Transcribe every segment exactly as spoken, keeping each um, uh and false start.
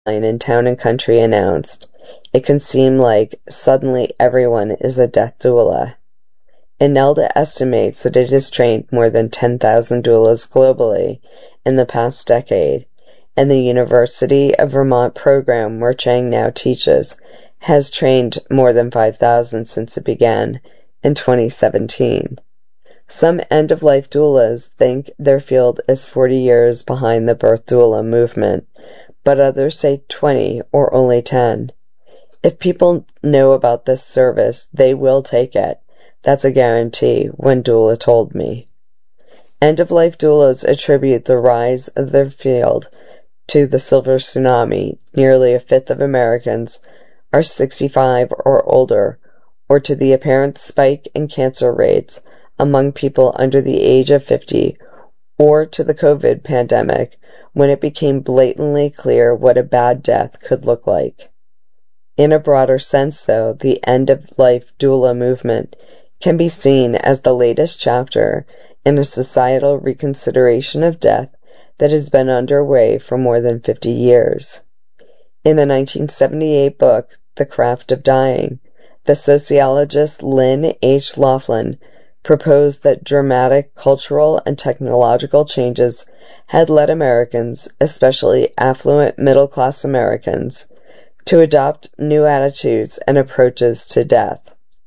in Town and Country announced, it can seem like suddenly everyone is a death doula. Inelda estimates that it has trained more than ten thousand doulas globally in the past decade, and the University of Vermont program where Chang now teaches has trained more than five thousand since it began in twenty seventeen. Some end-of-life doulas think their field is forty years behind the birth doula movement, but others say twenty or only ten. If people know about this service, they will take it. That's a guarantee, one doula told me. End-of-life doulas attribute the rise of their field to the silver tsunami. Nearly a fifth of Americans are sixty-five or older, or to the apparent spike in cancer rates among people under the age of fifty, or to the COVID pandemic, when it became blatantly clear what a bad death could look like. In a broader sense, though, the end-of-life doula movement can be seen as the latest chapter in a societal reconsideration of death that has been underway for more than fifty years. In the nineteen seventy-eight book, The Craft of Dying, the sociologist Lynn H. Laughlin proposed that dramatic cultural and technological changes had led Americans, especially affluent middle-class Americans, to adopt new attitudes and approaches to death.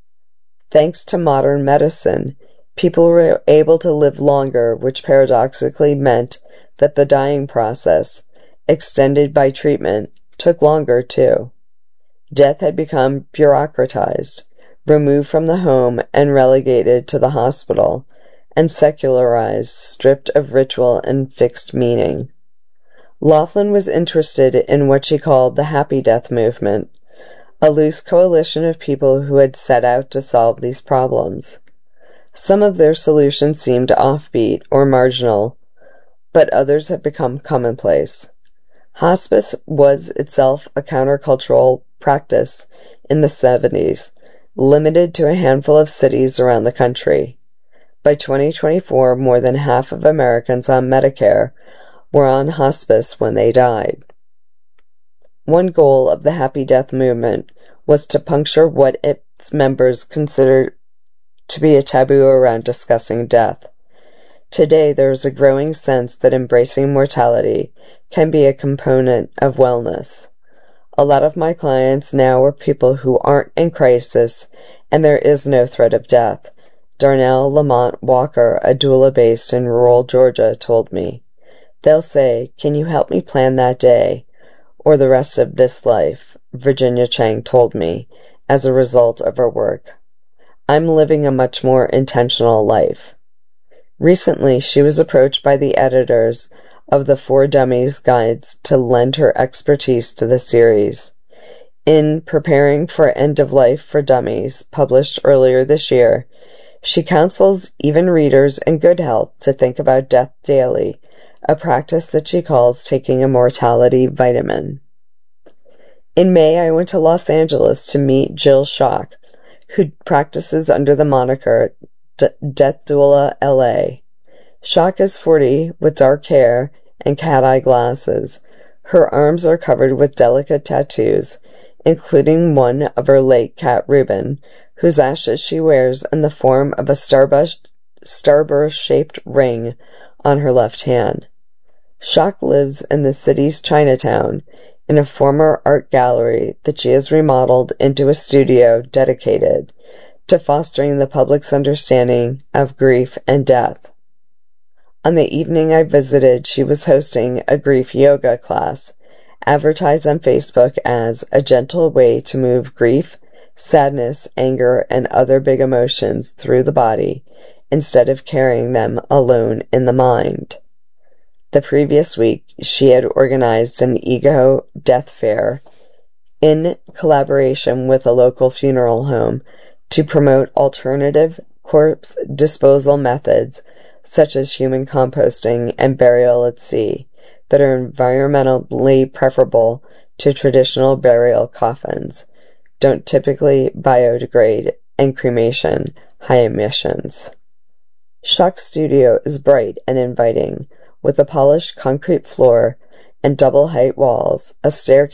Thanks to modern medicine, people were able to live longer, which paradoxically meant that the dying process, extended by treatment, took longer too. Death had become bureaucratized, removed from the home and relegated to the hospital, and secularized, stripped of ritual and fixed meaning. Laughlin was interested in what she called the Happy Death movement, a loose coalition of people who had set out to solve these problems. Some of their solutions seemed offbeat or marginal, but others have become commonplace. Hospice was itself a countercultural practice in the seventies, limited to a handful of cities around the country. By twenty twenty-four, more than half of Americans on Medicare were on hospice when they died. One goal of the Happy Death movement was to puncture what its members considered to be a taboo around discussing death. Today, there is a growing sense that embracing mortality can be a component of wellness. A lot of my clients now are people who aren't in crisis, and there is no threat of death. Darnell Lamont Walker, a doula based in rural Georgia, told me. They'll say, "Can you help me plan that day or the rest of this life?" Virginia Chang told me, as a result of her work. I'm living a much more intentional life. Recently, she was approached by the editors of the For Dummies guides to lend her expertise to the series. In Preparing for End of Life for Dummies, published earlier this year, she counsels even readers in good health to think about death daily, a practice that she calls taking a mortality vitamin. In May, I went to Los Angeles to meet Jill Schock, who practices under the moniker D- Death Doula L A. Schock is forty, with dark hair and cat-eye glasses. Her arms are covered with delicate tattoos, including one of her late cat Reuben, whose ashes she wears in the form of a starburst, starburst-shaped ring on her left hand. Schock lives in the city's Chinatown, in a former art gallery that she has remodeled into a studio dedicated to fostering the public's understanding of grief and death. On the evening I visited, she was hosting a grief yoga class, advertised on Facebook as a gentle way to move grief, sadness, anger, and other big emotions through the body instead of carrying them alone in the mind. The previous week, she had organized an ego death fair in collaboration with a local funeral home to promote alternative corpse disposal methods such as human composting and burial at sea that are environmentally preferable to traditional burial coffins, don't typically biodegrade, and cremation, high emissions. Schock's studio is bright and inviting, with a polished concrete floor and double-height walls, a staircase